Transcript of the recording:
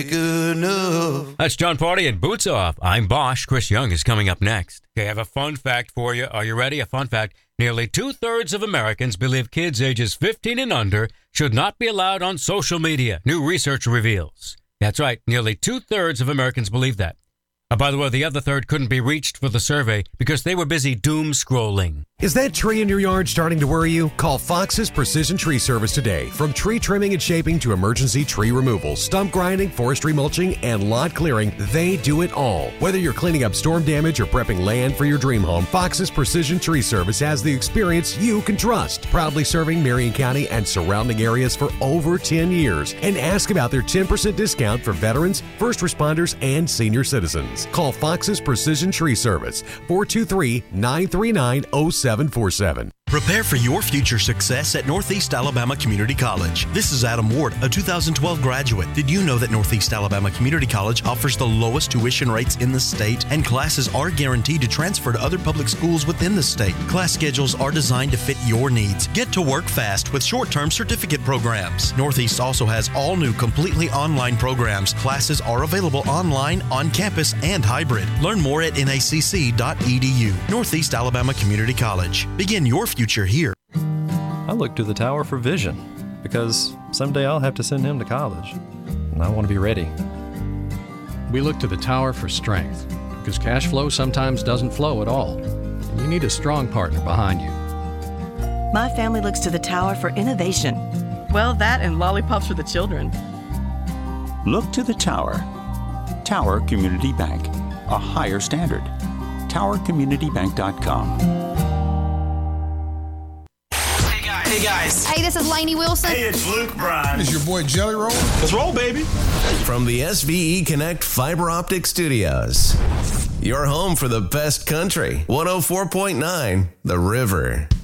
Good enough. That's John Party and Boots Off. I'm Bosch. Chris Young is coming up next. Okay, I have a fun fact for you. Are you ready? A fun fact. Nearly 2/3 of Americans believe kids ages 15 and under should not be allowed on social media. New research reveals. That's right. Nearly 2/3 of Americans believe that. By the way, the other third couldn't be reached for the survey because they were busy doom scrolling. Is that tree in your yard starting to worry you? Call Fox's Precision Tree Service today. From tree trimming and shaping to emergency tree removal, stump grinding, forestry mulching, and lot clearing, they do it all. Whether you're cleaning up storm damage or prepping land for your dream home, Fox's Precision Tree Service has the experience you can trust. Proudly serving Marion County and surrounding areas for over 10 years. And ask about their 10% discount for veterans, first responders, and senior citizens. Call Fox's Precision Tree Service, 423-939-0747. Prepare for your future success at Northeast Alabama Community College. This is Adam Ward, a 2012 graduate. Did you know that Northeast Alabama Community College offers the lowest tuition rates in the state, and classes are guaranteed to transfer to other public schools within the state? Class schedules are designed to fit your needs. Get to work fast with short-term certificate programs. Northeast also has all new completely online programs. Classes are available online, on campus, and hybrid. Learn more at nacc.edu. Northeast Alabama Community College. Begin your future here. I look to the tower for vision because someday I'll have to send him to college, and I want to be ready. We look to the tower for strength because cash flow sometimes doesn't flow at all, and you need a strong partner behind you. My family looks to the tower for innovation. Well, that and lollipops for the children. Look to the tower. Tower Community Bank, a higher standard. TowerCommunityBank.com. Hey guys. Hey, this is Lainey Wilson. Hey, it's Luke Bryan. This is your boy Jelly Roll. Let's roll, baby. From the SVE Connect Fiber Optic Studios. Your home for the best country. 104.9 The River.